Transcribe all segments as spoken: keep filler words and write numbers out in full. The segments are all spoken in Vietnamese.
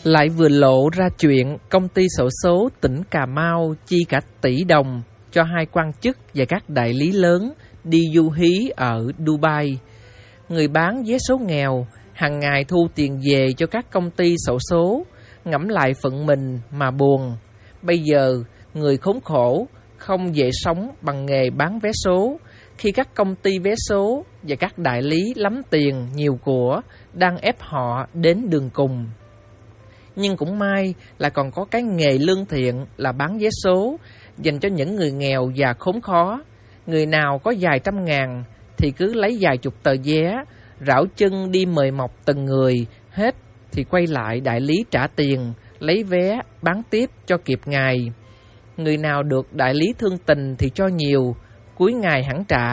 Lại vừa lộ ra chuyện công ty xổ số tỉnh Cà Mau chi cả tỷ đồng cho hai quan chức và các đại lý lớn đi du hí ở Dubai. Người bán vé số nghèo hàng ngày thu tiền về cho các công ty xổ số, ngẫm lại phận mình mà buồn. Bây giờ người khốn khổ không dễ sống bằng nghề bán vé số, khi các công ty vé số và các đại lý lắm tiền nhiều của đang ép họ đến đường cùng. Nhưng cũng may là còn có cái nghề lương thiện là bán vé số dành cho những người nghèo và khốn khó. Người nào có vài trăm ngàn thì cứ lấy vài chục tờ vé, rảo chân đi mời mọc từng người, hết thì quay lại đại lý trả tiền, lấy vé bán tiếp cho kịp ngày. Người nào được đại lý thương tình thì cho nhiều, cuối ngày hẳn trả.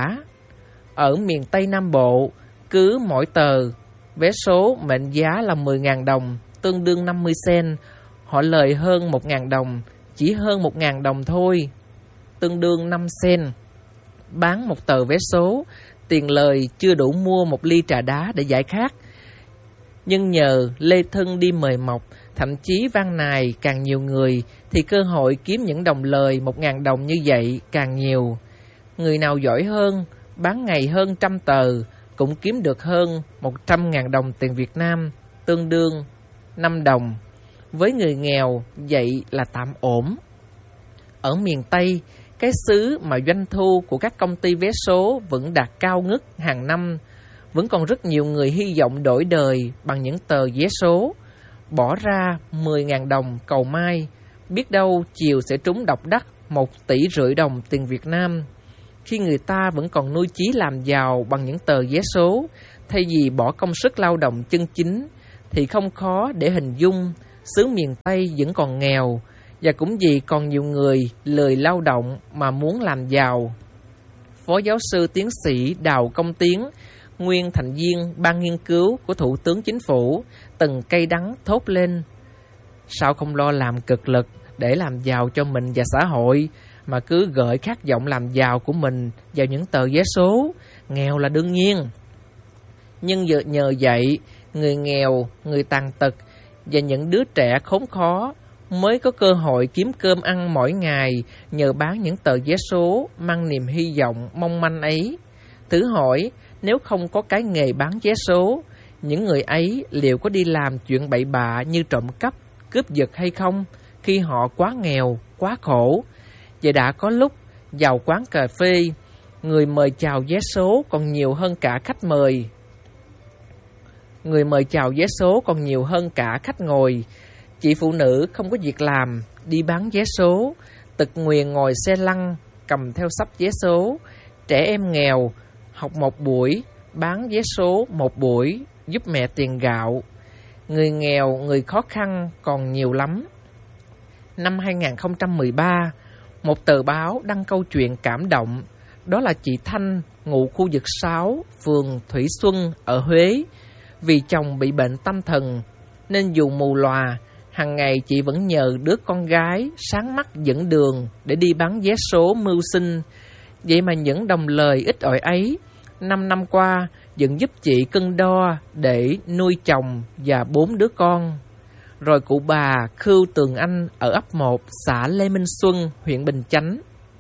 Ở miền Tây Nam Bộ, cứ mỗi tờ vé số mệnh giá là mười nghìn đồng, tương đương năm mươi sen, họ lời hơn một nghìn đồng, chỉ hơn một nghìn đồng thôi, tương đương năm sen. Bán một tờ vé số, tiền lời chưa đủ mua một ly trà đá để giải khát. Nhưng nhờ lê thân đi mời mọc, thậm chí van nài càng nhiều người, thì cơ hội kiếm những đồng lời một nghìn đồng như vậy càng nhiều. Người nào giỏi hơn, bán ngày hơn trăm tờ, cũng kiếm được hơn một trăm nghìn đồng tiền Việt Nam, tương đương năm đồng. Với người nghèo, vậy là tạm ổn. Ở miền Tây, cái xứ mà doanh thu của các công ty vé số vẫn đạt cao ngất hàng năm, vẫn còn rất nhiều người hy vọng đổi đời bằng những tờ vé số. Bỏ ra mười nghìn đồng cầu may, biết đâu chiều sẽ trúng độc đắc một tỷ rưỡi đồng tiền Việt Nam. Khi người ta vẫn còn nuôi chí làm giàu bằng những tờ vé số, thay vì bỏ công sức lao động chân chính, thì không khó để hình dung xứ miền Tây vẫn còn nghèo, và cũng vì còn nhiều người lười lao động mà muốn làm giàu. Phó giáo sư tiến sĩ Đào Công Tiến, nguyên thành viên ban nghiên cứu của Thủ tướng Chính phủ, từng cay đắng thốt lên: sao không lo làm cực lực để làm giàu cho mình và xã hội, mà cứ gợi khát vọng làm giàu của mình vào những tờ vé số? Nghèo là đương nhiên. Nhưng nhờ, nhờ vậy, người nghèo, người tàn tật và những đứa trẻ khốn khó mới có cơ hội kiếm cơm ăn mỗi ngày nhờ bán những tờ vé số mang niềm hy vọng mong manh ấy. Thử hỏi, nếu không có cái nghề bán vé số, những người ấy liệu có đi làm chuyện bậy bạ như trộm cắp, cướp giật hay không, khi họ quá nghèo, quá khổ? Và đã có lúc vào quán cà phê, người mời chào vé số còn nhiều hơn cả khách mời. Người mời chào vé số còn nhiều hơn cả khách ngồi. Chị phụ nữ không có việc làm, đi bán vé số, tật nguyền ngồi xe lăn, cầm theo sắp vé số. Trẻ em nghèo, học một buổi, bán vé số một buổi, giúp mẹ tiền gạo. Người nghèo, người khó khăn còn nhiều lắm. Năm hai nghìn không trăm mười ba, một tờ báo đăng câu chuyện cảm động. Đó là chị Thanh, ngụ khu vực sáu, phường Thủy Xuân ở Huế. Vì chồng bị bệnh tâm thần, nên dù mù lòa, hàng ngày chị vẫn nhờ đứa con gái sáng mắt dẫn đường để đi bán vé số mưu sinh. Vậy mà những đồng lời ít ỏi ấy, năm năm qua vẫn giúp chị cân đo để nuôi chồng và bốn đứa con. Rồi cụ bà Khưu Tường Anh ở ấp một, xã Lê Minh Xuân, huyện Bình Chánh,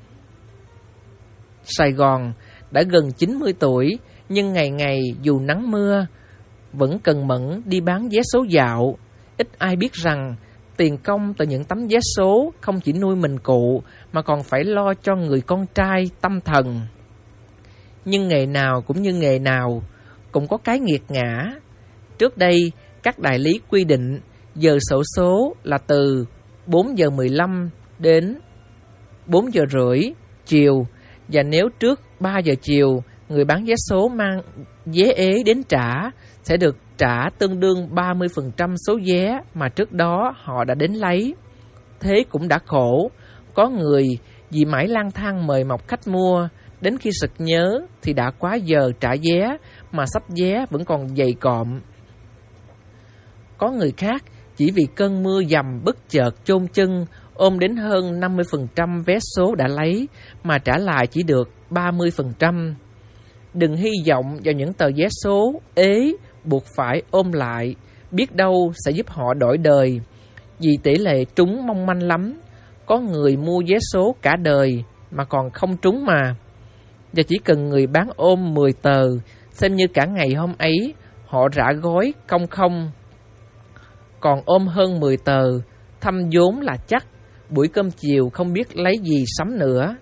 Sài Gòn, đã gần chín mươi tuổi, nhưng ngày ngày dù nắng mưa vẫn cần mẫn đi bán vé số dạo. Ít ai biết rằng tiền công từ những tấm vé số không chỉ nuôi mình cụ, mà còn phải lo cho người con trai tâm thần. Nhưng nghề nào cũng như nghề nào, cũng có cái nghiệt ngã. Trước đây, các đại lý quy định giờ xổ số là từ bốn giờ mười lăm đến bốn giờ rưỡi chiều, và nếu trước ba giờ chiều người bán vé số mang vé ế đến trả, sẽ được trả tương đương ba mươi phần trăm số vé mà trước đó họ đã đến lấy. Thế cũng đã khổ, có người vì mãi lang thang mời mọc khách mua, đến khi sực nhớ thì đã quá giờ trả vé, mà sắp vé vẫn còn dày cộm. Có người khác chỉ vì cơn mưa dầm bất chợt chôn chân, ôm đến hơn năm mươi phần trăm vé số đã lấy, mà trả lại chỉ được ba mươi phần trăm. Đừng hy vọng vào những tờ vé số ế buộc phải ôm lại, biết đâu sẽ giúp họ đổi đời. Vì tỷ lệ trúng mong manh lắm, có người mua vé số cả đời mà còn không trúng mà. Và chỉ cần người bán ôm mười tờ, xem như cả ngày hôm ấy họ rã gói công không. Còn ôm hơn mười tờ, thăm vốn là chắc, buổi cơm chiều không biết lấy gì sắm nữa.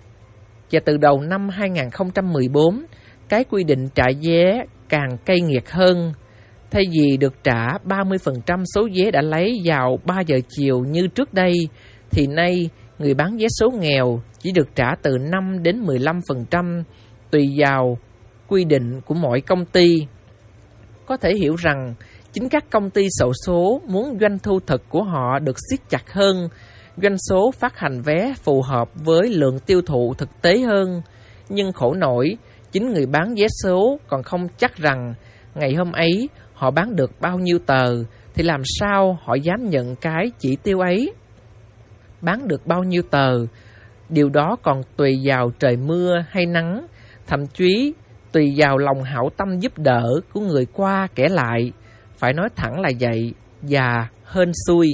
Và từ đầu năm hai không một bốn, cái quy định trả vé càng cay nghiệt hơn. Thay vì được trả ba mươi phần trăm số vé đã lấy vào ba giờ chiều như trước đây, thì nay người bán vé số nghèo chỉ được trả từ năm đến mười lăm phần trăm, tùy vào quy định của mỗi công ty. Có thể hiểu rằng, chính các công ty xổ số muốn doanh thu thực của họ được siết chặt hơn, doanh số phát hành vé phù hợp với lượng tiêu thụ thực tế hơn. Nhưng khổ nổi, chính người bán vé số còn không chắc rằng ngày hôm ấy họ bán được bao nhiêu tờ, thì làm sao họ dám nhận cái chỉ tiêu ấy. Bán được bao nhiêu tờ, điều đó còn tùy vào trời mưa hay nắng, thậm chí tùy vào lòng hảo tâm giúp đỡ của người qua kẻ lại. Phải nói thẳng là vậy, và hên xui.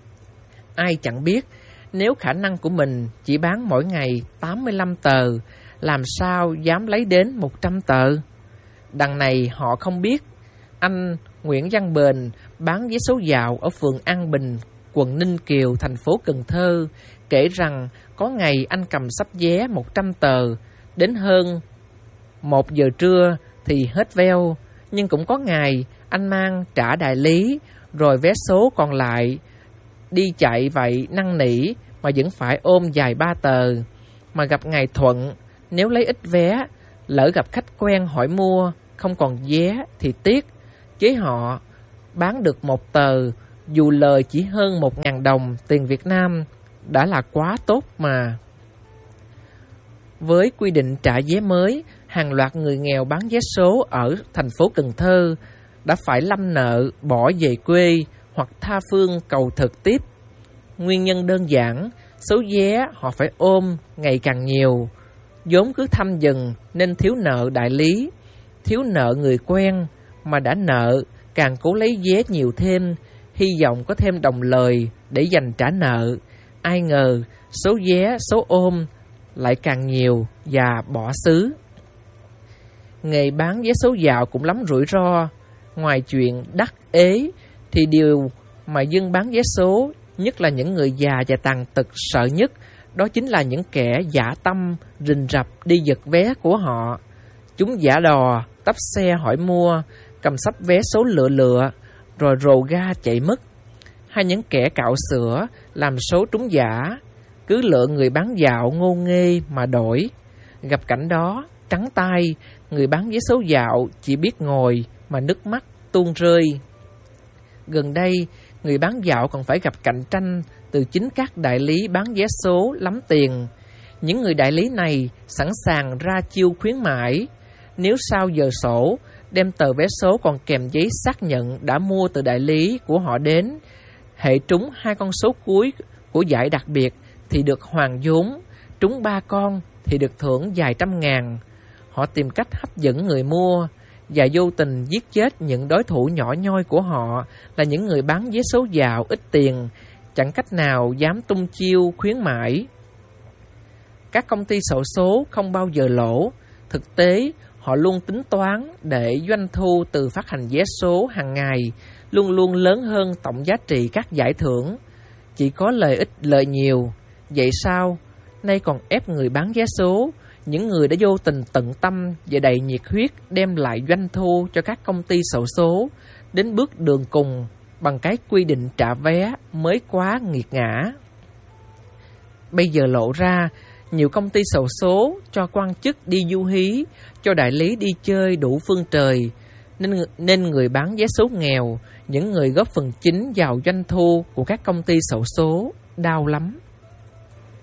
Ai chẳng biết, nếu khả năng của mình chỉ bán mỗi ngày tám mươi lăm tờ, làm sao dám lấy đến một trăm tờ? Đằng này họ không biết. Anh Nguyễn Văn Bền bán vé số dạo ở phường An Bình, quận Ninh Kiều, thành phố Cần Thơ, kể rằng có ngày anh cầm sắp vé một trăm tờ, đến hơn một giờ trưa thì hết veo. Nhưng cũng có ngày anh mang trả đại lý, rồi vé số còn lại đi chạy vậy năn nỉ mà vẫn phải ôm dài ba tờ. Mà gặp ngày thuận, nếu lấy ít vé, lỡ gặp khách quen hỏi mua, không còn vé thì tiếc. Với họ, bán được một tờ, dù lời chỉ hơn một ngàn đồng tiền Việt Nam, đã là quá tốt mà. Với quy định trả vé mới, hàng loạt người nghèo bán vé số ở thành phố Cần Thơ đã phải lâm nợ bỏ về quê hoặc tha phương cầu thực tiếp. Nguyên nhân đơn giản, số vé họ phải ôm ngày càng nhiều, vốn cứ thăm dần nên thiếu nợ đại lý, thiếu nợ người quen, mà đã nợ càng cố lấy vé nhiều thêm, hy vọng có thêm đồng lời để dành trả nợ. Ai ngờ số vé, số ôm lại càng nhiều và bỏ xứ. Nghề bán vé số dạo cũng lắm rủi ro. Ngoài chuyện đắt ế, thì điều mà dân bán vé số, nhất là những người già và tàn tật sợ nhất, đó chính là những kẻ dã tâm rình rập đi giật vé của họ. Chúng giả đò, tấp xe hỏi mua, cầm sắp vé số lựa lựa, rồi rồ ga chạy mất. Hay những kẻ cạo sữa, làm số trúng giả, cứ lựa người bán dạo ngô nghê mà đổi. Gặp cảnh đó, trắng tay, người bán vé số dạo chỉ biết ngồi mà nước mắt tuôn rơi. Gần đây, người bán dạo còn phải gặp cạnh tranh từ chính các đại lý bán vé số lắm tiền. Những người đại lý này sẵn sàng ra chiêu khuyến mãi. Nếu sau giờ sổ, đem tờ vé số còn kèm giấy xác nhận đã mua từ đại lý của họ đến, hệ trúng hai con số cuối của giải đặc biệt thì được hoàn vốn, trúng ba con thì được thưởng vài trăm ngàn. Họ tìm cách hấp dẫn người mua và vô tình giết chết những đối thủ nhỏ nhoi của họ là những người bán vé số dạo ít tiền, chẳng cách nào dám tung chiêu khuyến mãi. Các công ty xổ số không bao giờ lỗ. Thực tế, họ luôn tính toán để doanh thu từ phát hành vé số hàng ngày luôn luôn lớn hơn tổng giá trị các giải thưởng. Chỉ có lợi ích lợi nhiều. Vậy sao? Nay còn ép người bán vé số, những người đã vô tình tận tâm và đầy nhiệt huyết đem lại doanh thu cho các công ty xổ số, đến bước đường cùng bằng cái quy định trả vé mới quá nghiệt ngã. Bây giờ lộ ra, nhiều công ty xổ số cho quan chức đi du hí, cho đại lý đi chơi đủ phương trời, nên, nên người bán vé số nghèo, những người góp phần chính vào doanh thu của các công ty xổ số, đau lắm.